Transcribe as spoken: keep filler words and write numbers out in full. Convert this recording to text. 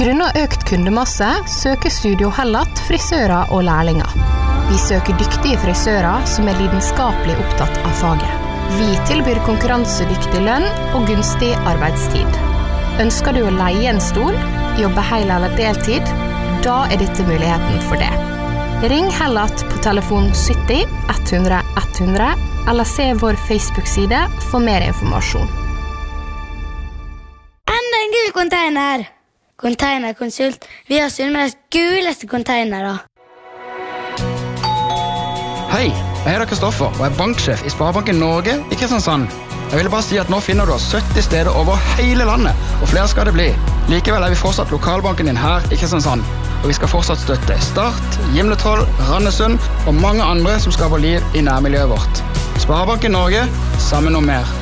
Grunnet økt kundemasse søker Studio Hellat frisører og lærlinger. Vi søker dyktige frisører som er lidenskapelig opptatt av faget. Vi tilbyr konkurransedyktig lønn og gunstig arbeidstid. Ønsker du å leie en stol, jobbe hel eller deltid, da er dette muligheten for det. Ring Hellat på telefon sytti ett hundre ett hundre eller se vår Facebook-side for mer informasjon. Enda en gul container! Containerkonsult. Vi har Sunnmøres guleste containere. Hei, jeg heter Kristoffer og er banksjef i Sparebanken Norge i Kristiansand. Jeg ville bare si at nå finner du oss sytti steder over hele landet, og flere skal det bli. Likevel er vi fortsatt lokalbanken din her i Kristiansand, og vi skal fortsatt støtte Start, Gimletroll, Randesund og mange andre som skaper liv i nærmiljøet vårt. Sparebanken Norge, sammen om mer.